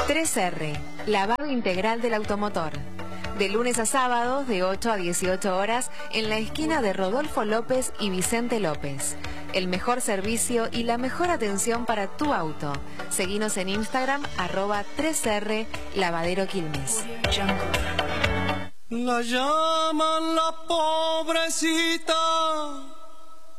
3R, lavado integral del automotor. De lunes a sábados, de 8 a 18 horas, en la esquina de Rodolfo López y Vicente López. El mejor servicio y la mejor atención para tu auto. Seguinos en Instagram, @3R Lavadero Quilmes. La llaman la pobrecita